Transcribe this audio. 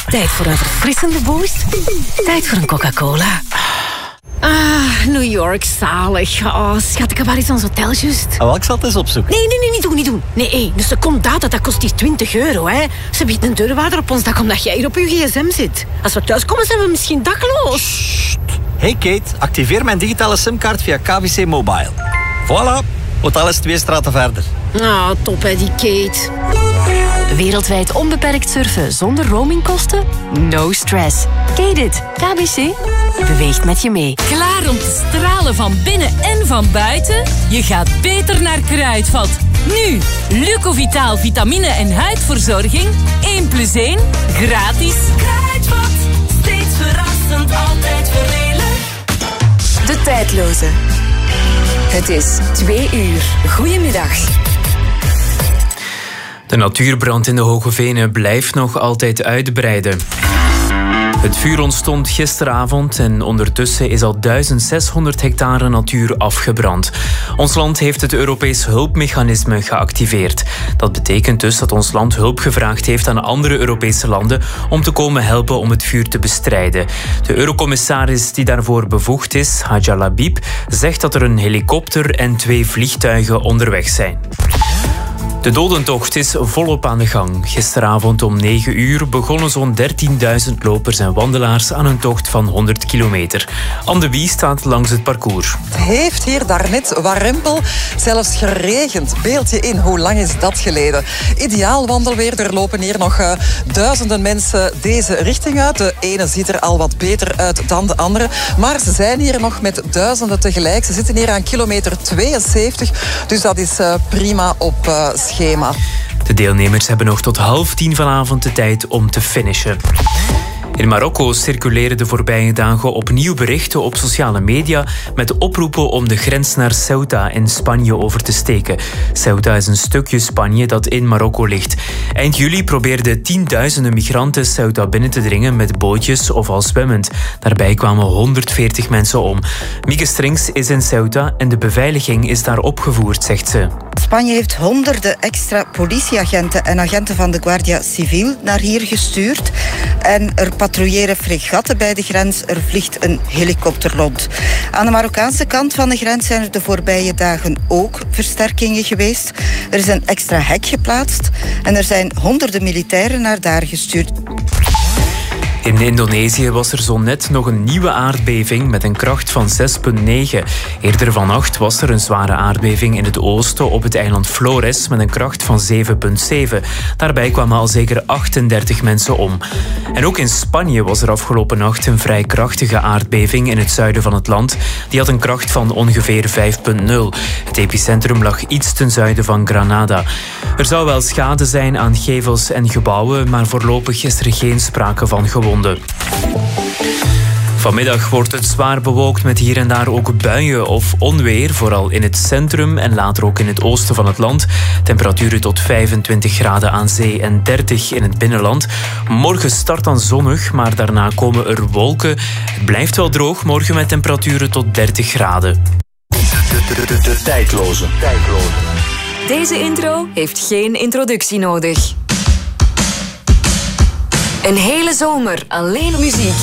Tijd voor een verfrissende boost. Tijd voor een Coca-Cola. New York, zalig. Oh, schat, ik heb waar eens ons hotel juist. Wel, ik zal het eens opzoeken. Nee, niet doen. Nee, dus de secondaat, dat kost hier €20, hè. Ze biedt een deurwaarder op ons dak omdat jij hier op je gsm zit. Als we thuiskomen, zijn we misschien dakloos. Sst. Hey Kate, activeer mijn digitale simkaart via KBC Mobile. Voilà, hotel is 2 straten verder. Ah, top hè, die Kate. Wereldwijd onbeperkt surfen zonder roamingkosten? No stress. Kate it. KBC beweegt met je mee. Klaar om te stralen van binnen en van buiten? Je gaat beter naar Kruidvat. Nu, Lucovitaal vitamine en huidverzorging. 1+1, gratis. Kruidvat, steeds verrassend, altijd voordelig. De tijdloze. Het is 2 uur. Goedemiddag. De natuurbrand in de Hoge Venen blijft nog altijd uitbreiden. Het vuur ontstond gisteravond en ondertussen is al 1600 hectare natuur afgebrand. Ons land heeft het Europees hulpmechanisme geactiveerd. Dat betekent dus dat ons land hulp gevraagd heeft aan andere Europese landen om te komen helpen om het vuur te bestrijden. De eurocommissaris die daarvoor bevoegd is, Hadja Labib, zegt dat er een helikopter en 2 vliegtuigen onderweg zijn. De dodentocht is volop aan de gang. Gisteravond om 9 uur begonnen zo'n 13.000 lopers en wandelaars aan een tocht van 100 kilometer. Anne de Wie staat langs het parcours. Het heeft hier daarnet warempel, zelfs geregend. Beeld je in, hoe lang is dat geleden? Ideaal wandelweer, er lopen hier nog duizenden mensen deze richting uit. De ene ziet er al wat beter uit dan de andere. Maar ze zijn hier nog met duizenden tegelijk. Ze zitten hier aan kilometer 72, dus dat is prima op schema. De deelnemers hebben nog tot 9:30 vanavond de tijd om te finishen. In Marokko circuleren de voorbije dagen opnieuw berichten op sociale media met oproepen om de grens naar Ceuta in Spanje over te steken. Ceuta is een stukje Spanje dat in Marokko ligt. Eind juli probeerden tienduizenden migranten Ceuta binnen te dringen met bootjes of al zwemmend. Daarbij kwamen 140 mensen om. Mieke Strings is in Ceuta en de beveiliging is daar opgevoerd, zegt ze. Spanje heeft honderden extra politieagenten en agenten van de Guardia Civil naar hier gestuurd. En er patrouilleren fregatten bij de grens. Er vliegt een helikopter rond. Aan de Marokkaanse kant van de grens zijn er de voorbije dagen ook versterkingen geweest. Er is een extra hek geplaatst en er zijn honderden militairen naar daar gestuurd. In Indonesië was er zo net nog een nieuwe aardbeving met een kracht van 6,9. Eerder vannacht was er een zware aardbeving in het oosten op het eiland Flores met een kracht van 7,7. Daarbij kwamen al zeker 38 mensen om. En ook in Spanje was er afgelopen nacht een vrij krachtige aardbeving in het zuiden van het land. Die had een kracht van ongeveer 5,0. Het epicentrum lag iets ten zuiden van Granada. Er zou wel schade zijn aan gevels en gebouwen, maar voorlopig is er geen sprake van gewonden. Vanmiddag wordt het zwaar bewolkt met hier en daar ook buien of onweer, vooral in het centrum en later ook in het oosten van het land. Temperaturen tot 25 graden aan zee en 30 in het binnenland. Morgen start dan zonnig, maar daarna komen er wolken. Het blijft wel droog morgen met temperaturen tot 30 graden. De tijdloze. Deze intro heeft geen introductie nodig. Een hele zomer alleen muziek.